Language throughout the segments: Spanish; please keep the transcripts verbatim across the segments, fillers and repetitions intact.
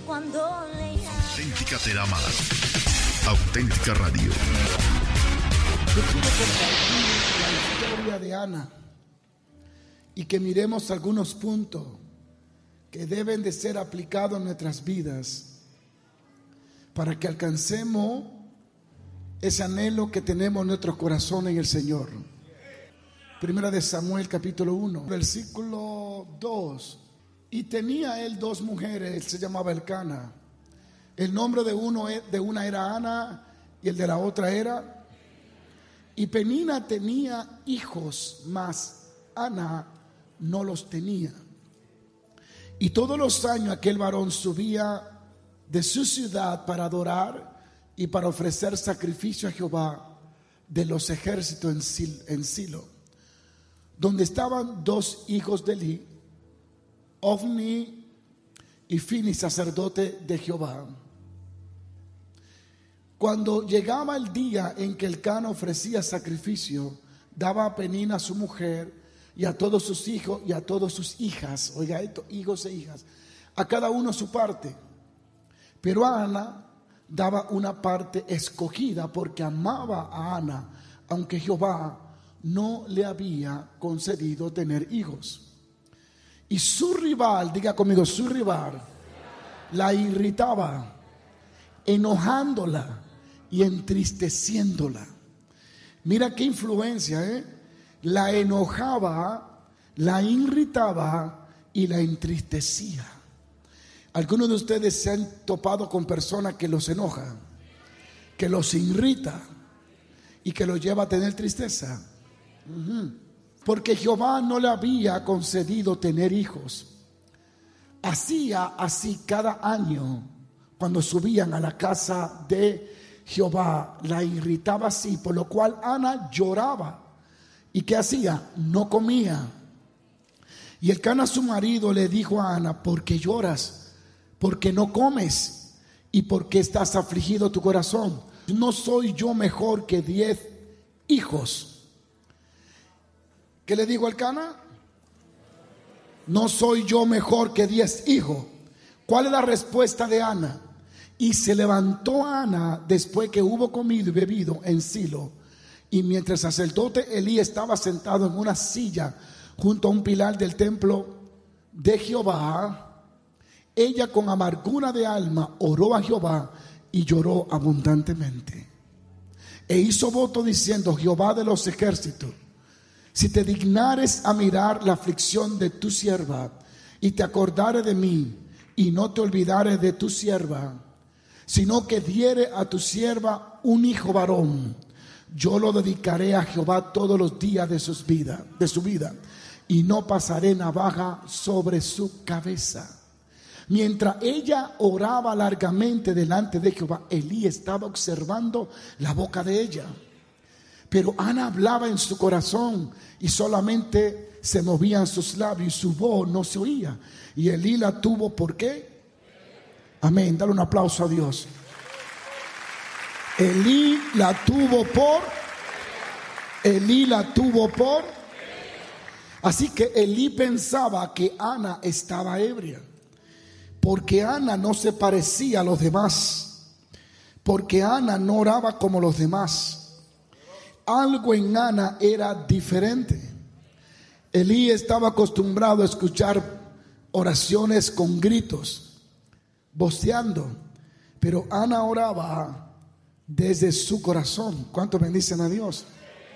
cuando le llamo. Auténtica te da más. Auténtica Radio. Yo quiero compartir la historia de Ana y que miremos algunos puntos que deben de ser aplicados en nuestras vidas para que alcancemos ese anhelo que tenemos en nuestro corazón en el Señor. Primera de Samuel capítulo uno, versículo dos. Y tenía él dos mujeres, él se llamaba Elcana. El nombre de, uno, de una era Ana y el de la otra era. Y Penina tenía hijos, mas Ana no los tenía. Y todos los años aquel varón subía de su ciudad para adorar y para ofrecer sacrificio a Jehová de los ejércitos en Silo, donde estaban dos hijos de Eli, Ofni y Fini, sacerdote de Jehová. Cuando llegaba el día en que Elcana ofrecía sacrificio, daba a Penina su mujer y a todos sus hijos y a todas sus hijas, oiga esto, hijos e hijas, a cada uno su parte. Pero a Ana daba una parte escogida porque amaba a Ana, aunque Jehová no le había concedido tener hijos. Y su rival, diga conmigo, su rival, la irritaba, enojándola y entristeciéndola. Mira qué influencia, ¿eh? La enojaba, la irritaba y la entristecía. Algunos de ustedes se han topado con personas que los enojan, que los irrita y que los lleva a tener tristeza. Uh-huh. Porque Jehová no le había concedido tener hijos. Hacía así cada año cuando subían a la casa de Jehová, la irritaba así, por lo cual Ana lloraba. ¿Y qué hacía? No comía. Y Elcana su marido le dijo a Ana: ¿por qué lloras? ¿Por qué no comes? ¿Y por qué estás afligido tu corazón? ¿No soy yo mejor que diez hijos? ¿Qué le dijo Elcana? No soy yo mejor que diez hijos. ¿Cuál es la respuesta de Ana? Y se levantó Ana después que hubo comido y bebido en Silo. Y mientras el sacerdote Elí estaba sentado en una silla junto a un pilar del templo de Jehová, ella con amargura de alma oró a Jehová y lloró abundantemente. E hizo voto diciendo: Jehová de los ejércitos, si te dignares a mirar la aflicción de tu sierva y te acordares de mí y no te olvidares de tu sierva, sino que diere a tu sierva un hijo varón, yo lo dedicaré a Jehová todos los días de, sus vida, de su vida, y no pasaré navaja sobre su cabeza. Mientras ella oraba largamente delante de Jehová, Elí estaba observando la boca de ella. Pero Ana hablaba en su corazón y solamente se movían sus labios y su voz no se oía. Y Elí la tuvo, ¿por qué? Amén, dale un aplauso a Dios. Elí la tuvo por Elí la tuvo por Así que Elí pensaba que Ana estaba ebria, porque Ana no se parecía a los demás, porque Ana no oraba como los demás. Algo en Ana era diferente. Elí estaba acostumbrado a escuchar oraciones con gritos, voceando, pero Ana oraba desde su corazón. ¿Cuántos bendicen a Dios?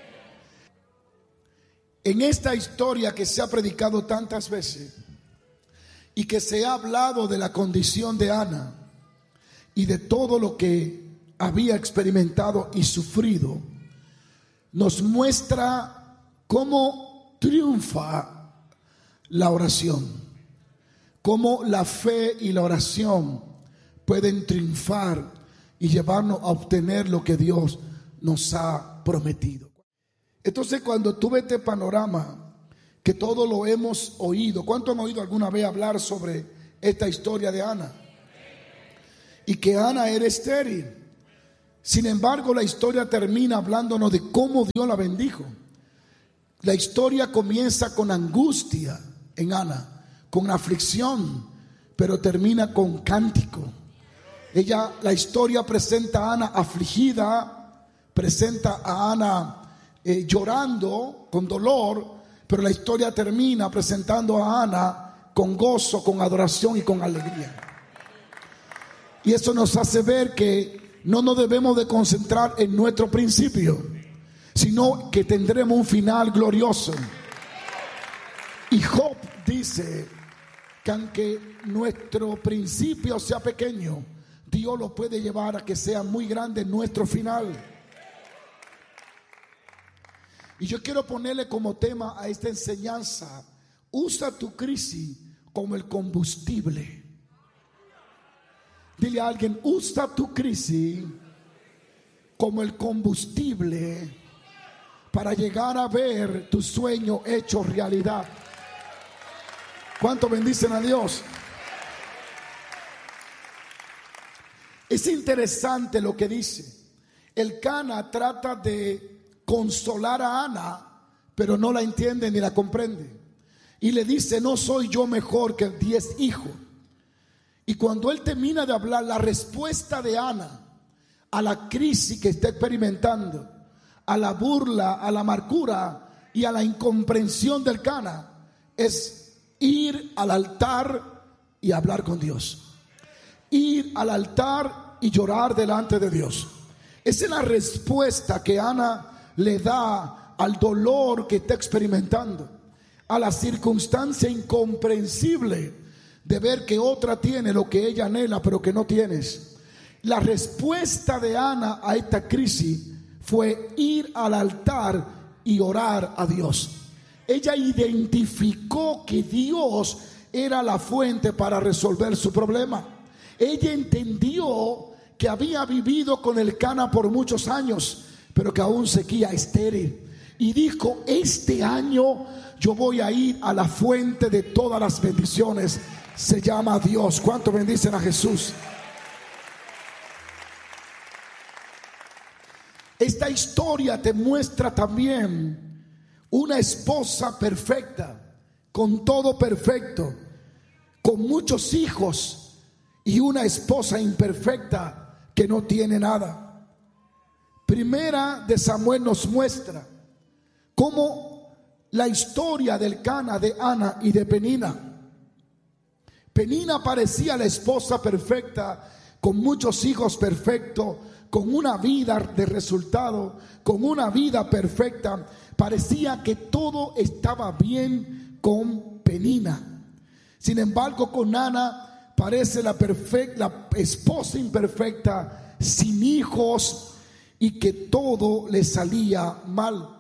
En esta historia que se ha predicado tantas veces y que se ha hablado de la condición de Ana y de todo lo que había experimentado y sufrido, nos muestra cómo triunfa la oración, cómo la fe y la oración pueden triunfar y llevarnos a obtener lo que Dios nos ha prometido. Entonces, cuando tú ves este panorama, que todo lo hemos oído, ¿cuánto han oído alguna vez hablar sobre esta historia de Ana? Y que Ana era estéril. Sin embargo, la historia termina hablándonos de cómo Dios la bendijo. La historia comienza con angustia en Ana, con aflicción, pero termina con cántico. Ella, la historia presenta a Ana afligida, presenta a Ana eh, llorando con dolor, pero la historia termina presentando a Ana con gozo, con adoración y con alegría. Y eso nos hace ver que no nos debemos de concentrar en nuestro principio, sino que tendremos un final glorioso. Y Job dice que aunque nuestro principio sea pequeño, Dios lo puede llevar a que sea muy grande nuestro final. Y yo quiero ponerle como tema a esta enseñanza: usa tu crisis como el combustible. Dile a alguien: usa tu crisis como el combustible para llegar a ver tu sueño hecho realidad. ¿Cuánto bendicen a Dios? Es interesante lo que dice. Elcana trata de consolar a Ana, pero no la entiende ni la comprende. Y le dice: no soy yo mejor que diez hijos. Y cuando él termina de hablar, la respuesta de Ana a la crisis que está experimentando, a la burla, a la amargura y a la incomprensión del Elcana, es ir al altar y hablar con Dios. Ir al altar y llorar delante de Dios. Esa es la respuesta que Ana le da al dolor que está experimentando, a la circunstancia incomprensible de ver que otra tiene lo que ella anhela pero que no tienes. La respuesta de Ana a esta crisis fue ir al altar y orar a Dios. Ella identificó que Dios era la fuente para resolver su problema. Ella entendió que había vivido con Elcana por muchos años, pero que aún seguía estéril. Y dijo: este año yo voy a ir a la fuente de todas las bendiciones. Se llama Dios. ¿Cuánto bendicen a Jesús? Esta historia te muestra también una esposa perfecta, con todo perfecto, con muchos hijos, y una esposa imperfecta que no tiene nada. Primera de Samuel nos muestra cómo la historia del Elcana, de Ana y de Penina. Penina parecía la esposa perfecta, con muchos hijos perfectos, con una vida de resultado, con una vida perfecta. Parecía que todo estaba bien con Penina. Sin embargo, con Ana parece la, perfecta, la esposa imperfecta, sin hijos, y que todo le salía mal.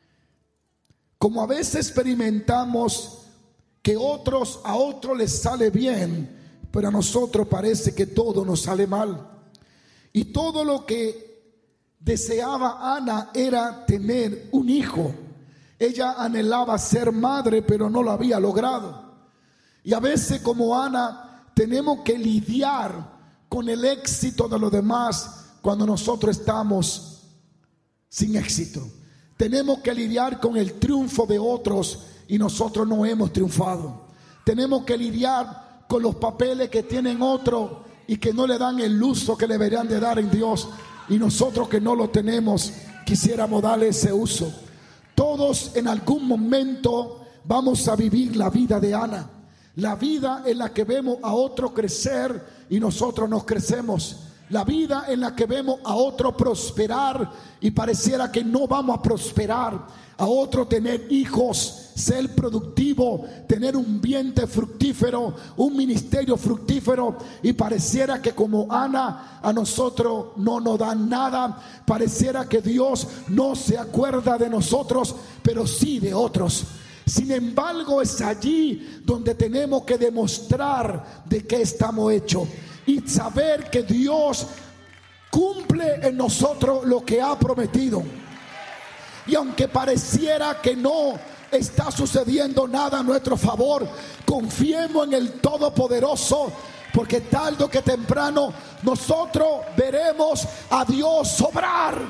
Como a veces experimentamos que otros, a otros les sale bien, pero a nosotros parece que todo nos sale mal. Y todo lo que deseaba Ana era tener un hijo. Ella anhelaba ser madre, pero no lo había logrado. Y a veces, como Ana, tenemos que lidiar con el éxito de los demás cuando nosotros estamos sin éxito. Tenemos que lidiar con el triunfo de otros y nosotros no hemos triunfado. Tenemos que lidiar con los papeles que tienen otros y que no le dan el uso que le deberían de dar en Dios, y nosotros que no lo tenemos quisiéramos darle ese uso. Todos en algún momento vamos a vivir la vida de Ana, la vida en la que vemos a otro crecer y nosotros nos crecemos, la vida en la que vemos a otro prosperar y pareciera que no vamos a prosperar, a otro tener hijos, ser productivo, tener un vientre fructífero, un ministerio fructífero, y pareciera que como Ana a nosotros no nos dan nada. Pareciera que Dios no se acuerda de nosotros, pero sí de otros. Sin embargo, es allí donde tenemos que demostrar de qué estamos hechos y saber que Dios cumple en nosotros lo que ha prometido. Y aunque pareciera que no está sucediendo nada a nuestro favor, confiemos en el Todopoderoso, porque tarde o que temprano nosotros veremos a Dios obrar.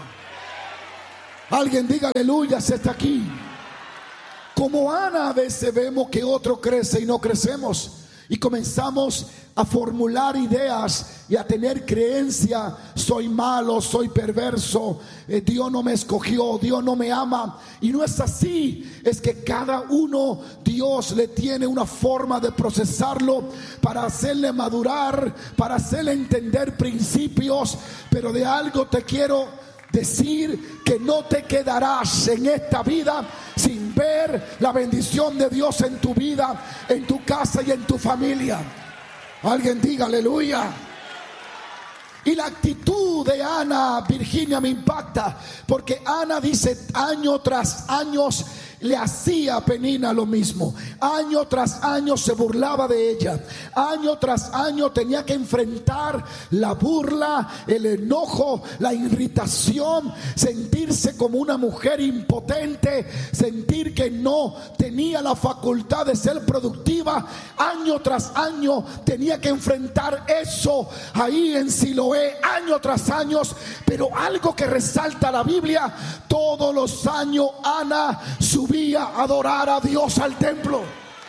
Alguien diga aleluya si está aquí. Como Ana, a veces vemos que otro crece y no crecemos, Y comenzamos a formular ideas y a tener creencia: soy malo, soy perverso, eh, Dios no me escogió, Dios no me ama. Y no es así. Es que cada uno, Dios le tiene una forma de procesarlo para hacerle madurar, para hacerle entender principios. Pero de algo te quiero decir, que no te quedarás en esta vida sin ver la bendición de Dios en tu vida, en tu casa y en tu familia. Alguien diga aleluya. Y la actitud de Ana, Virginia, me impacta, porque Ana dice: año tras año le hacía a Penina lo mismo. Año tras año se burlaba de ella. Año tras año tenía que enfrentar la burla, el enojo, la irritación, sentirse como una mujer impotente, sentir que no tenía la facultad de ser productiva. Año tras año tenía que enfrentar eso ahí en Siloé, año tras año. Pero algo que resalta la Biblia: todos los años Ana subía a adorar a Dios al templo.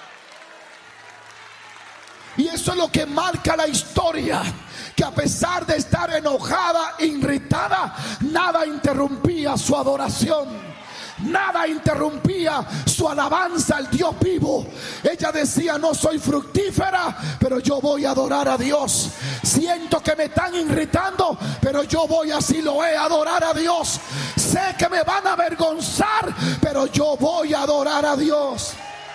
Y eso es lo que marca la historia, que a pesar de estar enojada, irritada, nada interrumpía su adoración. Nada interrumpía su alabanza al Dios vivo. Ella decía: no soy fructífera, pero yo voy a adorar a Dios. Siento que me están irritando, pero yo voy a Siloé a adorar a Dios. Sé que me van a avergonzar, pero yo voy a adorar a Dios.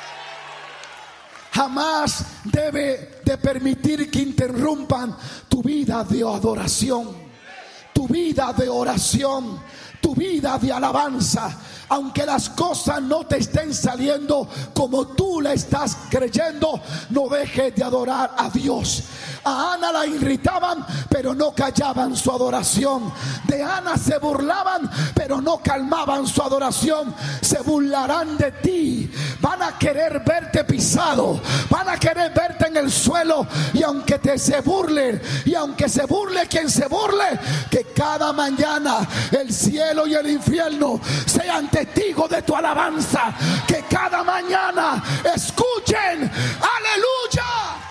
Jamás debe de permitir que interrumpan tu vida de adoración, tu vida de oración, tu vida de alabanza. Aunque las cosas no te estén saliendo como tú le estás creyendo, no dejes de adorar a Dios. A Ana la irritaban, pero no callaban su adoración. De Ana se burlaban, pero no calmaban su adoración. Se burlarán de ti, van a querer verte pisado, van a querer verte en el suelo. Y aunque te se burlen, y aunque se burle quien se burle, que cada mañana el cielo y el infierno sean testigos de tu alabanza. Que cada mañana escuchen: aleluya.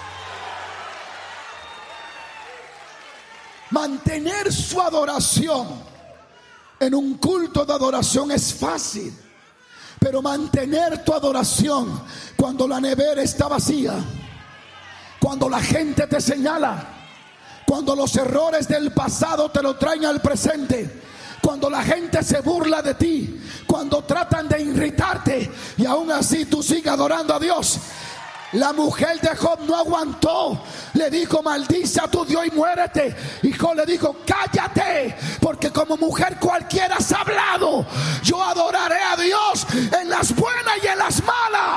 Mantener su adoración en un culto de adoración es fácil, pero mantener tu adoración cuando la nevera está vacía, cuando la gente te señala, cuando los errores del pasado te lo traen al presente, cuando la gente se burla de ti, cuando tratan de irritarte y aún así tú sigues adorando a Dios. La mujer de Job no aguantó, le dijo: maldice a tu Dios y muérete. Y Job le dijo: cállate, porque como mujer cualquiera has hablado. Yo adoraré a Dios en las buenas y en las malas.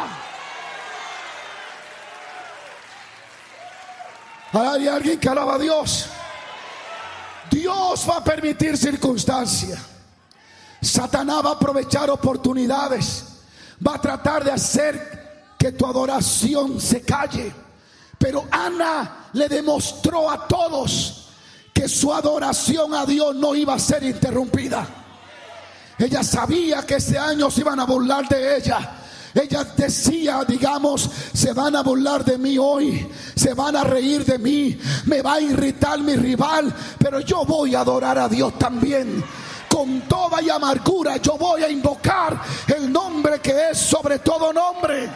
Hay alguien que alaba a Dios. Dios va a permitir circunstancias. Satanás va a aprovechar oportunidades, va a tratar de hacer que tu adoración se calle. Pero Ana le demostró a todos que su adoración a Dios no iba a ser interrumpida. Ella sabía que ese año se iban a burlar de ella. Ella decía, digamos, se van a burlar de mí hoy, se van a reír de mí, me va a irritar mi rival, pero yo voy a adorar a Dios también. Con toda y amargura yo voy a invocar el nombre que es sobre todo nombre.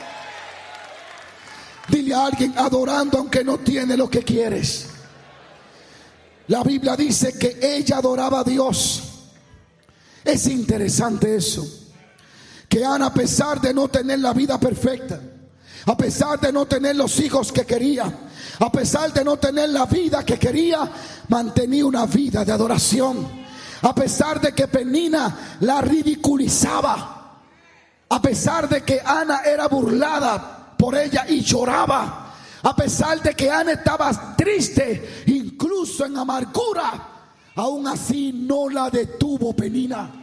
Dile a alguien: adorando aunque no tiene lo que quieres. La Biblia dice que ella adoraba a Dios. Es interesante eso, que Ana, a pesar de no tener la vida perfecta, a pesar de no tener los hijos que quería, a pesar de no tener la vida que quería, mantenía una vida de adoración. A pesar de que Penina la ridiculizaba, a pesar de que Ana era burlada por ella y lloraba, a pesar de que Ana estaba triste, incluso en amargura, aún así no la detuvo Penina.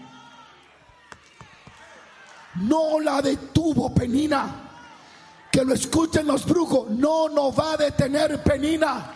No la detuvo Penina. Que lo escuchen los brujos: no nos va a detener Penina.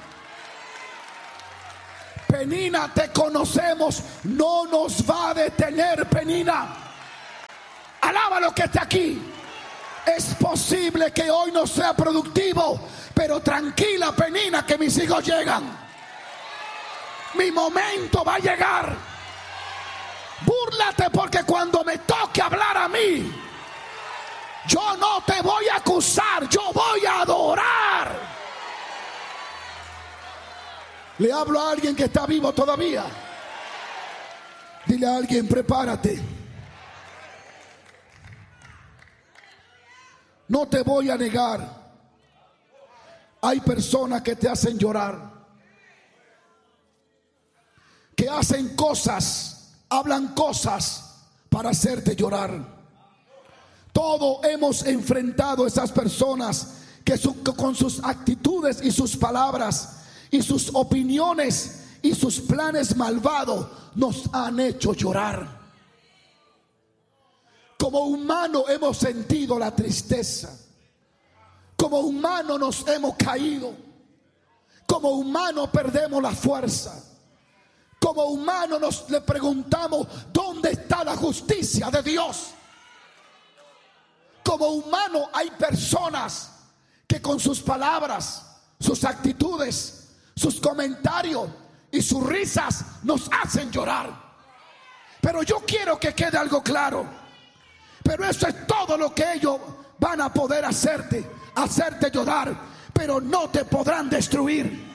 Penina, te conocemos, no nos va a detener Penina. Alaba lo que está aquí. Es posible que hoy no sea productivo, pero tranquila, Penina, que mis hijos llegan. Mi momento va a llegar. Búrlate, porque cuando me toque hablar a mí, yo no te voy a acusar, yo voy a adorar. Le hablo a alguien que está vivo todavía. Dile a alguien: prepárate. No te voy a negar, hay personas que te hacen llorar, que hacen cosas, hablan cosas para hacerte llorar. Todos hemos enfrentado a esas personas que su, con sus actitudes y sus palabras y sus opiniones y sus planes malvados nos han hecho llorar. Como humano hemos sentido la tristeza. Como humano nos hemos caído. Como humano perdemos la fuerza. Como humano nos le preguntamos: ¿dónde está la justicia de Dios? Como humano hay personas que con sus palabras, sus actitudes, sus comentarios y sus risas nos hacen llorar. Pero yo quiero que quede algo claro. Pero eso es todo lo que ellos van a poder hacerte, hacerte llorar, pero no te podrán destruir.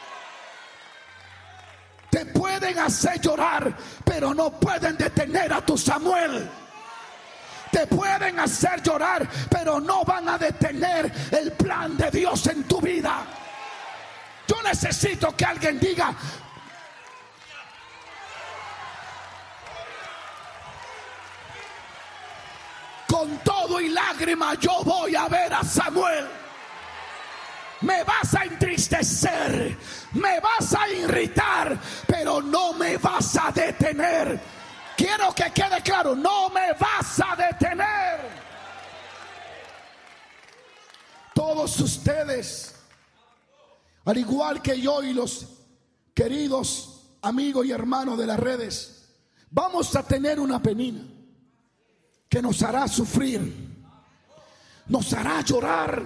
Te pueden hacer llorar, pero no pueden detener a tu Samuel. Te pueden hacer llorar, pero no van a detener el plan de Dios en tu vida. Yo necesito que alguien diga: con todo y lágrimas yo voy a ver a Samuel. Me vas a entristecer, me vas a irritar, pero no me vas a detener. Quiero que quede claro: no me vas a detener. Todos ustedes, al igual que yo y los queridos amigos y hermanos de las redes, vamos a tener una penina que nos hará sufrir, nos hará llorar,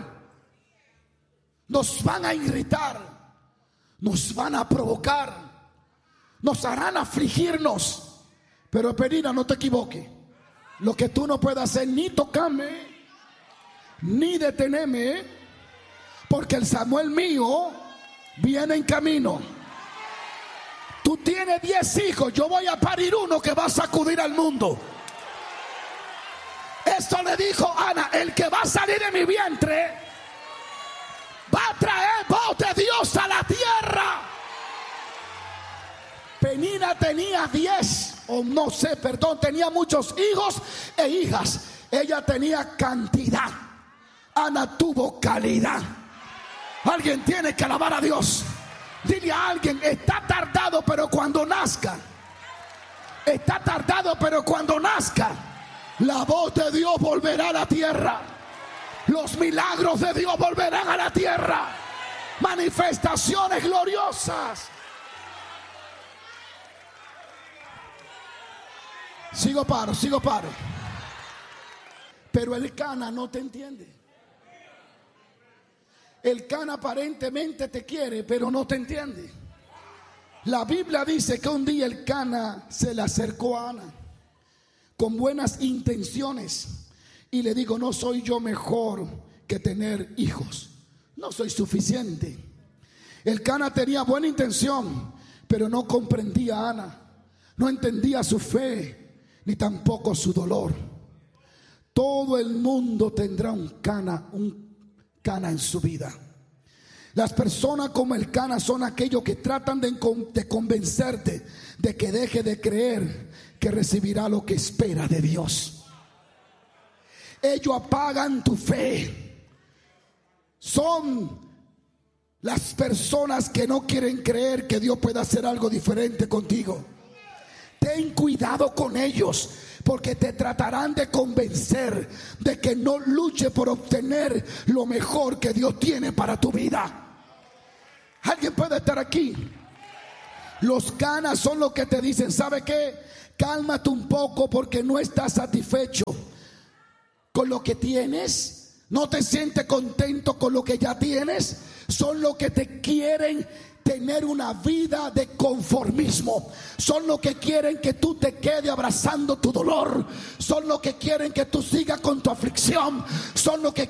nos van a irritar, nos van a provocar, nos harán afligirnos. Pero Penina, no te equivoques. Lo que tú no puedes hacer, ni tocarme, ni detenerme, porque el Samuel mío viene en camino. Tú tienes diez hijos, yo voy a parir uno que va a sacudir al mundo. Esto le dijo Ana: el que va a salir de mi vientre va a traer voz de Dios a la tierra. Penina tenía diez, o no sé, perdón, tenía muchos hijos e hijas. Ella tenía cantidad. Ana tuvo calidad. Alguien tiene que alabar a Dios. Dile a alguien: está tardado, pero cuando nazca. Está tardado, pero cuando nazca, la voz de Dios volverá a la tierra. Los milagros de Dios volverán a la tierra. Manifestaciones gloriosas. Sigo paro, sigo paro. Pero el Cana no te entiende. El Cana aparentemente te quiere, pero no te entiende. La Biblia dice que un día el Cana se le acercó a Ana con buenas intenciones y le digo: no soy yo mejor que tener hijos, no soy suficiente. El Cana tenía buena intención, pero no comprendía a Ana, no entendía su fe ni tampoco su dolor. Todo el mundo tendrá un Cana, un Cana en su vida. Las personas como el Cana son aquellos que tratan de, de convencerte de que deje de creer que recibirá lo que espera de Dios. Ellos apagan tu fe. Son las personas que no quieren creer que Dios pueda hacer algo diferente contigo. Ten cuidado con ellos, porque te tratarán de convencer de que no luche por obtener lo mejor que Dios tiene para tu vida. ¿Alguien puede estar aquí? Los Canas son los que te dicen: ¿sabe qué? Cálmate un poco porque no estás satisfecho. con lo que tienes, no te sientes contento con lo que ya tienes, son los que te quieren tener una vida de conformismo, son los que quieren que tú te quedes abrazando tu dolor, son los que quieren que tú sigas con tu aflicción, son los que